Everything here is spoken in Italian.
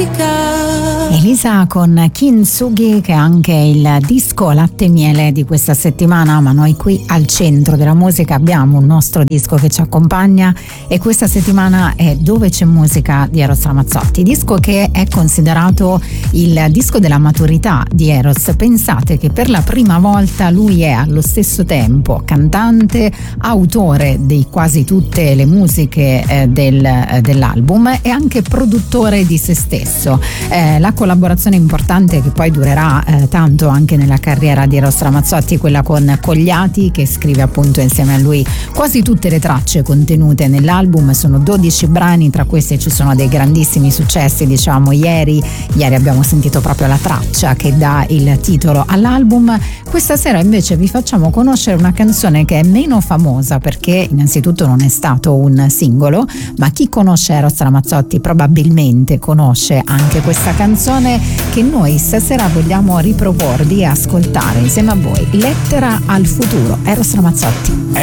Elisa con Kintsugi, che è anche il disco latte e miele di questa settimana, ma noi qui al Centro della Musica abbiamo un nostro disco che ci accompagna e questa settimana è Dove c'è musica di Eros Ramazzotti, disco che è considerato il disco della maturità di Eros. Pensate che per la prima volta lui è allo stesso tempo cantante, autore di quasi tutte le musiche dell'album e anche produttore di se stesso. La collaborazione importante che poi durerà tanto anche nella carriera di Eros Ramazzotti, quella con Cogliati, che scrive appunto insieme a lui quasi tutte le tracce contenute nell'album. Sono 12 brani, tra questi ci sono dei grandissimi successi. Diciamo ieri abbiamo sentito proprio la traccia che dà il titolo all'album. Questa sera invece vi facciamo conoscere una canzone che è meno famosa perché innanzitutto non è stato un singolo, ma chi conosce Eros Ramazzotti probabilmente conosce anche questa canzone che noi stasera vogliamo riproporvi e ascoltare insieme a voi. Lettera al futuro, Eros Ramazzotti.